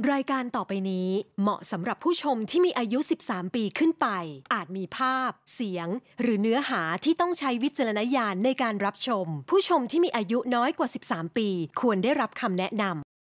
รายการต่อไปนี้เหมาะสำหรับผู้ชมที่มีอายุ 13 ปีขึ้นไปอาจมีภาพเสียงหรือเนื้อหาที่ต้องใช้วิจารณญาณในการรับชมผู้ชมที่มีอายุน้อยกว่า 13 ปีควรได้รับคำแนะนำ